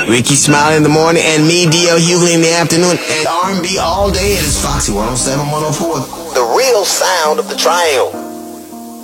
Ricky Smiley in the morning, and me, D.L. Hughley in the afternoon, and R&B all day. It is Foxy 107, 104. The real sound of the Triangle.